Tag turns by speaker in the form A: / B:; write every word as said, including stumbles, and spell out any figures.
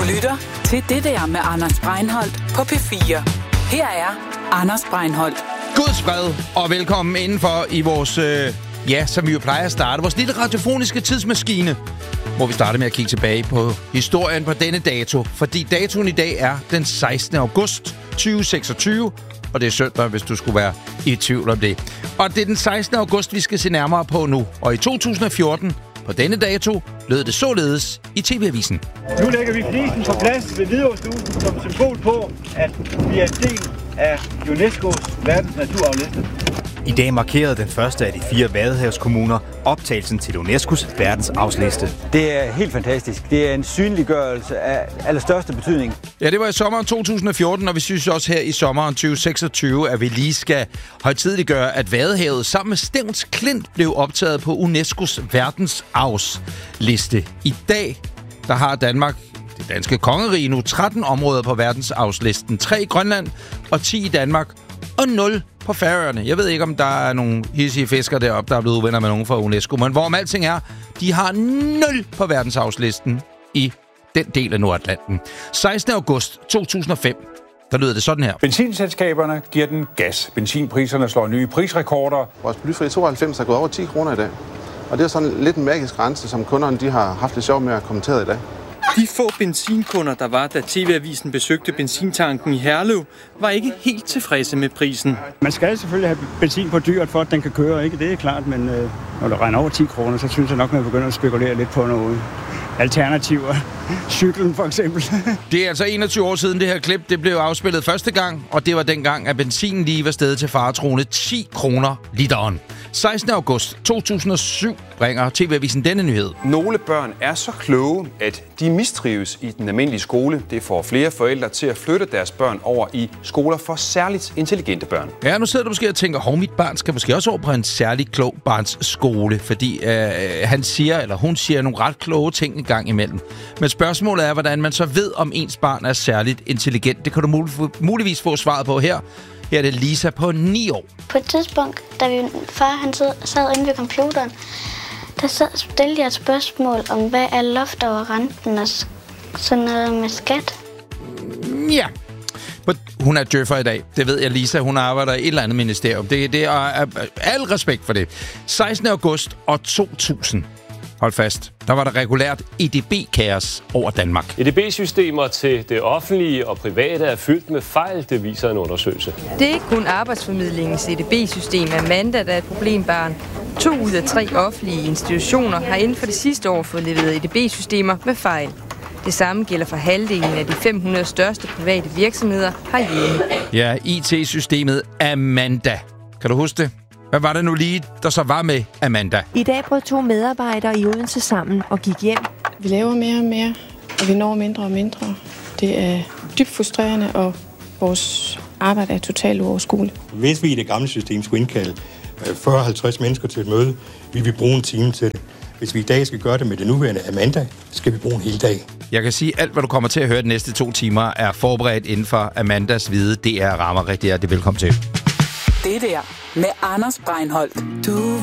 A: lytter til Det der med Anders Breinholt på P fire. Her er Anders Breinholt.
B: Guds fred og velkommen indenfor i vores, øh, ja, som vi jo plejer at starte, vores lille radiofoniske tidsmaskine, hvor vi starter med at kigge tilbage på historien på denne dato. Fordi datoen i dag er den sekstende august tyve seksogtyve, og det er søndag, hvis du skulle være i tvivl om det. Og det er den sekstende august, vi skal se nærmere på nu. Og i to tusind og fjorten, på denne dato, lød det således i T V-avisen.
C: Nu lægger vi flisen på plads ved Hvidovrestuben som symbol på, at vi er en del af UNESCO's verdens naturarvsliste.
D: I dag markerede den første af de fire vadehavskommuner optagelsen til UNESCO's verdensarvsliste.
C: Det er helt fantastisk. Det er en synliggørelse af allerstørste betydning.
B: Ja, det var i sommeren to tusind og fjorten, og vi synes også her i sommeren tyve seksogtyve, at vi lige skal højtideligøre, at Vadehavet sammen med Stevns Klint blev optaget på UNESCO's verdensarvsliste. I dag, der har Danmark, det danske kongerige, nu tretten områder på verdensarvslisten. tre i Grønland og ti i Danmark og nul på Færøerne. Jeg ved ikke, om der er nogle hissige fiskere deroppe, der er blevet uvenner med nogen fra UNESCO, men hvorom alting er, de har nul på verdensarvslisten i den del af Nordatlanten. sekstende august to tusind og fem, der lyder det sådan her.
E: Benzinselskaberne giver den gas. Benzinpriserne slår nye prisrekorder.
F: Vores blyfri tooghalvfems er gået over ti kroner i dag. Og det er sådan lidt en magisk grænse, som kunderne de har haft lidt sjov med at kommentere i dag.
G: De få benzinkunder, der var, da T V-avisen besøgte benzintanken i Herlev, var ikke helt tilfredse med prisen.
C: Man skal selvfølgelig have benzin på dyrt, for at den kan køre, ikke? Det er klart, men øh, når det regner over ti kroner, så synes jeg nok, man begynder at spekulere lidt på noget alternativer. Cyklen for eksempel.
B: Det er altså enogtyve år siden det her klip, det blev afspillet første gang, og det var dengang, at benzinen lige var steget til faretroende ti kroner literen. sekstende august to tusind og syv bringer T V-avisen denne nyhed.
E: Nogle børn er så kloge, at de mistrives i den almindelige skole. Det får flere forældre til at flytte deres børn over i skoler for særligt intelligente børn.
B: Ja, nu sidder du måske og tænker, hov, mit barn skal måske også over på en særlig klog barns skole, fordi øh, han siger, eller hun siger nogle ret kloge ting en gang imellem. Men spørgsmålet er, hvordan man så ved, om ens barn er særligt intelligent. Det kan du mul- muligvis få svaret på her. Her er det Lisa på ni år.
H: På et tidspunkt, da min far han sad, sad inde ved computeren, der sad, stillede jeg et spørgsmål om, hvad er loft over renten og sådan noget med skat.
B: Ja, hun er djøffer i dag. Det ved jeg, Lisa. Hun arbejder i et eller andet ministerium. Det, det er, er al respekt for det. sekstende august og to tusind. Hold fast. Der var der regulært E D B-kaos over Danmark.
I: E D B-systemer til det offentlige og private er fyldt med fejl, det viser en undersøgelse.
J: Det er ikke kun arbejdsformidlingens E D B-system Amanda, der er et problembarn. To ud af tre offentlige institutioner har inden for det sidste år fået leveret E D B-systemer med fejl. Det samme gælder for halvdelen af de fem hundrede største private virksomheder herhjemme.
B: Ja, I T-systemet Amanda. Kan du huske det? Hvad var det nu lige, der så var med Amanda?
K: I dag brød to medarbejdere i Odense sammen og gik hjem.
L: Vi laver mere og mere, og vi når mindre og mindre. Det er dybt frustrerende, og vores arbejde er totalt uoverskueligt.
M: Hvis vi i det gamle system skulle indkalde fyrre til halvtreds mennesker til et møde, vil vi bruge en time til det. Hvis vi i dag skal gøre det med det nuværende Amanda, skal vi bruge en hel dag.
B: Jeg kan sige, at alt, hvad du kommer til at høre de næste to timer, er forberedt inden for Amandas hvide D R-rammer. Rigtig hjertelig velkommen til.
A: Det der med Anders Breinholt. Du